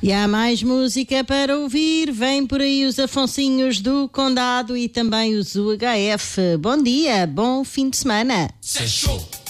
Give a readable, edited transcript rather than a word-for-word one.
E há mais música para ouvir. Vem por aí os Afonsinhos do Condado e também os UHF. Bom dia, bom fim de semana.